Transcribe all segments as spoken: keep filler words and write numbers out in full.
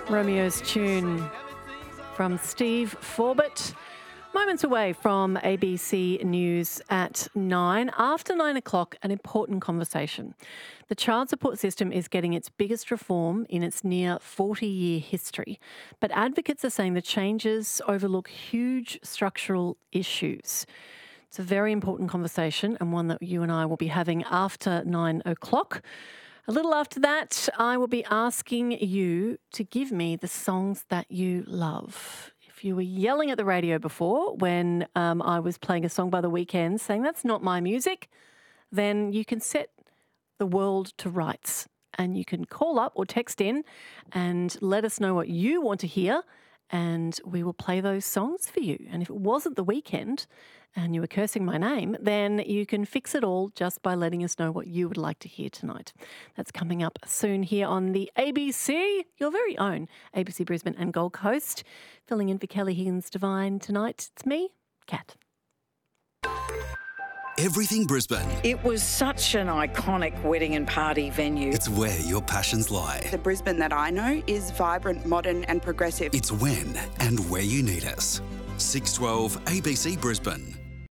Romeo's tune from Steve Forbett. Moments away from A B C News at nine. After nine o'clock, an important conversation. The child support system is getting its biggest reform in its near forty-year history, but advocates are saying the changes overlook huge structural issues. It's a very important conversation and one that you and I will be having after nine o'clock. A little after that, I will be asking you to give me the songs that you love. If you were yelling at the radio before when um, I was playing a song by The Weeknd saying that's not my music, then you can set the world to rights and you can call up or text in and let us know what you want to hear and we will play those songs for you. And if it wasn't The Weeknd and you were cursing my name, then you can fix it all just by letting us know what you would like to hear tonight. That's coming up soon here on the A B C, your very own A B C Brisbane and Gold Coast. Filling in for Kelly Higgins-Devine tonight, it's me, Kat. Everything Brisbane. It was such an iconic wedding and party venue. It's where your passions lie. The Brisbane that I know is vibrant, modern and progressive. It's when and where you need us. six twelve A B C Brisbane.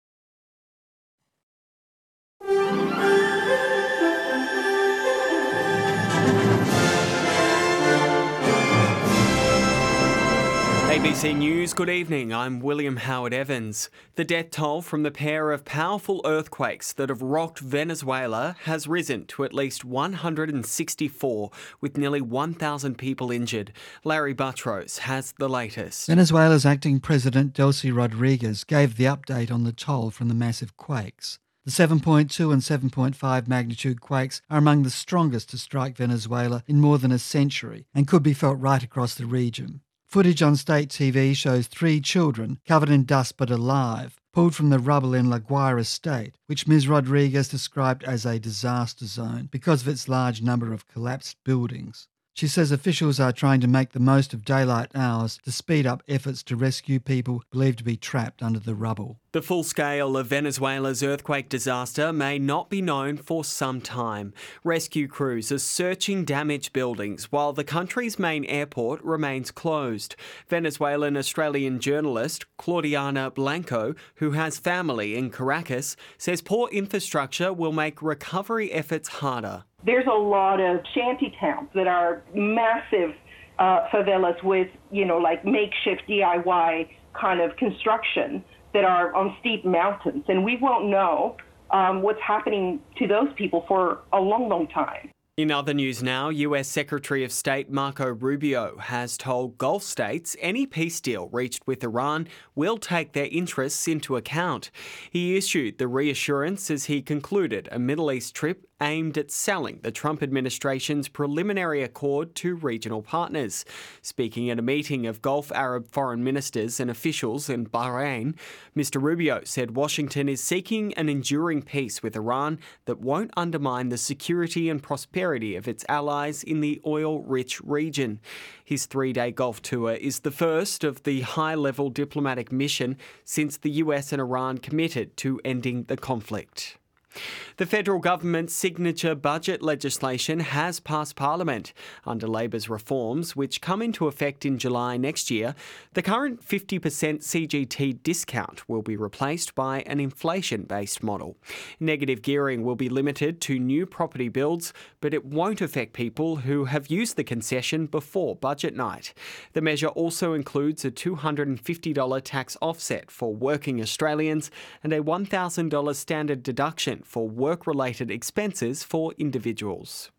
A B C News, good evening. I'm William Howard Evans. The death toll from the pair of powerful earthquakes that have rocked Venezuela has risen to at least one hundred sixty-four, with nearly one thousand people injured. Larry Buttrose has the latest. Venezuela's acting president, Delcy Rodriguez, gave the update on the toll from the massive quakes. The seven point two and seven point five magnitude quakes are among the strongest to strike Venezuela in more than a century and could be felt right across the region. Footage on state T V shows three children, covered in dust but alive, pulled from the rubble in La Guaira state, which Miz Rodriguez described as a disaster zone because of its large number of collapsed buildings. She says officials are trying to make the most of daylight hours to speed up efforts to rescue people believed to be trapped under the rubble. The full scale of Venezuela's earthquake disaster may not be known for some time. Rescue crews are searching damaged buildings while the country's main airport remains closed. Venezuelan Australian journalist Claudiana Blanco, who has family in Caracas, says poor infrastructure will make recovery efforts harder. There's a lot of shanty towns that are massive uh, favelas with, you know, like makeshift D I Y kind of construction that are on steep mountains. And we won't know um, what's happening to those people for a long, long time. In other news now, U S Secretary of State Marco Rubio has told Gulf states any peace deal reached with Iran will take their interests into account. He issued the reassurance as he concluded a Middle East trip aimed at selling the Trump administration's preliminary accord to regional partners. Speaking at a meeting of Gulf Arab foreign ministers and officials in Bahrain, Mister Rubio said Washington is seeking an enduring peace with Iran that won't undermine the security and prosperity of its allies in the oil-rich region. His three-day Gulf tour is the first of the high-level diplomatic mission since the U S and Iran committed to ending the conflict. The federal government's signature budget legislation has passed Parliament. Under Labor's reforms, which come into effect in July next year, the current fifty percent C G T discount will be replaced by an inflation-based model. Negative gearing will be limited to new property builds, but it won't affect people who have used the concession before budget night. The measure also includes a two hundred fifty dollars tax offset for working Australians and a one thousand dollars standard deduction for work-related expenses for individuals.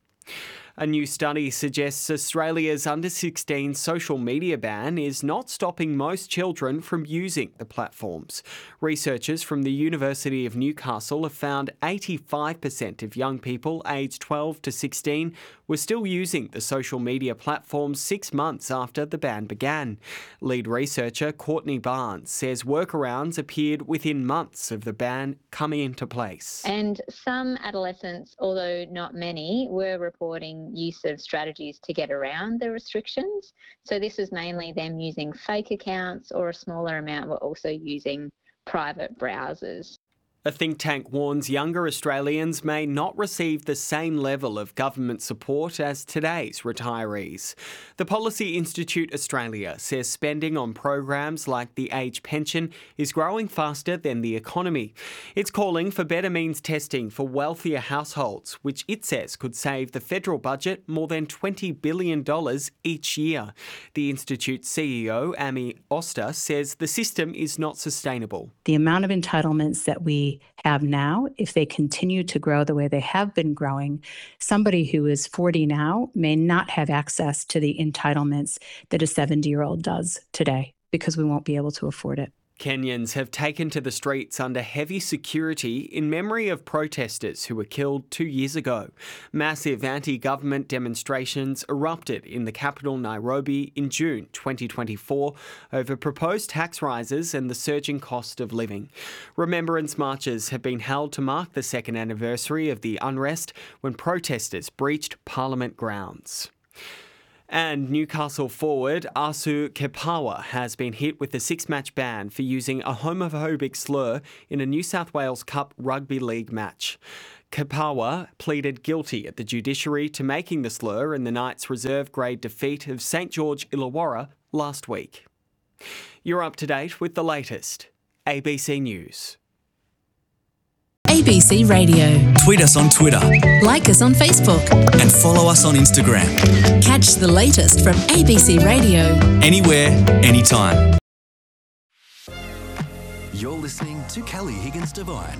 A new study suggests Australia's under sixteen social media ban is not stopping most children from using the platforms. Researchers from the University of Newcastle have found eighty-five percent of young people aged twelve to sixteen were still using the social media platforms six months after the ban began. Lead researcher Courtney Barnes says workarounds appeared within months of the ban coming into place. And some adolescents, although not many, were reporting use of strategies to get around the restrictions. So this was mainly them using fake accounts, or a smaller amount were also using private browsers. A think tank warns younger Australians may not receive the same level of government support as today's retirees. The Policy Institute Australia says spending on programs like the age pension is growing faster than the economy. It's calling for better means testing for wealthier households, which it says could save the federal budget more than twenty billion dollars each year. The Institute's C E O, Amy Oster, says the system is not sustainable. The amount of entitlements that we have now, if they continue to grow the way they have been growing, somebody who is forty now may not have access to the entitlements that a seventy-year-old does today because we won't be able to afford it. Kenyans have taken to the streets under heavy security in memory of protesters who were killed two years ago. Massive anti-government demonstrations erupted in the capital Nairobi in June twenty twenty-four over proposed tax rises and the surging cost of living. Remembrance marches have been held to mark the second anniversary of the unrest when protesters breached Parliament grounds. And Newcastle forward Asu Kepawa has been hit with a six-match ban for using a homophobic slur in a New South Wales Cup Rugby League match. Kepawa pleaded guilty at the judiciary to making the slur in the Knights' reserve-grade defeat of St George Illawarra last week. You're up to date with the latest. A B C News. A B C Radio. Tweet us on Twitter. Like us on Facebook. And follow us on Instagram. Catch the latest from A B C Radio. Anywhere, anytime. You're listening to Kelly Higgins Devine.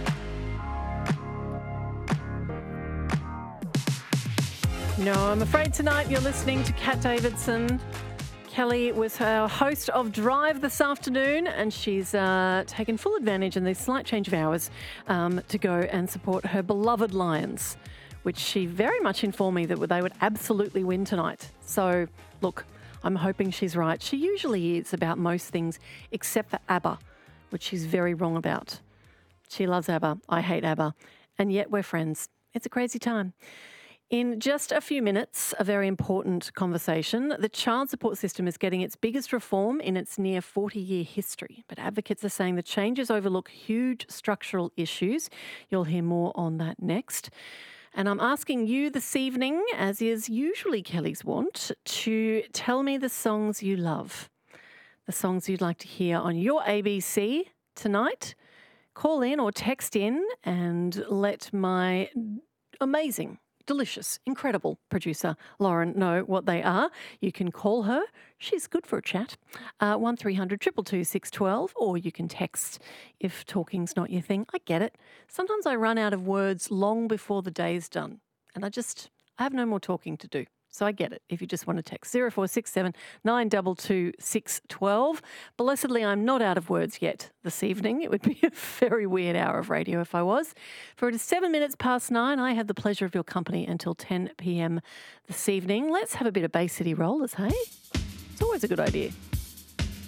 No, I'm afraid tonight you're listening to Kat Davidson. Kelly was our host of Drive this afternoon, and she's uh, taken full advantage in the slight change of hours um, to go and support her beloved Lions, which she very much informed me that they would absolutely win tonight. So, look, I'm hoping she's right. She usually is about most things except for ABBA, which she's very wrong about. She loves ABBA. I hate ABBA. And yet we're friends. It's a crazy time. In just a few minutes, a very important conversation. The child support system is getting its biggest reform in its near forty-year history, but advocates are saying the changes overlook huge structural issues. You'll hear more on that next. And I'm asking you this evening, as is usually Kelly's want, to tell me the songs you love, the songs you'd like to hear on your A B C tonight. Call in or text in and let my amazing delicious, incredible producer Lauren know what they are. You can call her. She's good for a chat. Uh, one three hundred two two two six one two, or you can text if talking's not your thing. I get it. Sometimes I run out of words long before the day's done, and I just, I have no more talking to do. So I get it if you just want to text zero four six seven nine two two six one two. Blessedly, I'm not out of words yet this evening. It would be a very weird hour of radio if I was. For it is seven minutes past nine. I have the pleasure of your company until ten p.m. this evening. Let's have a bit of Bay City Rollers, hey? It's always a good idea.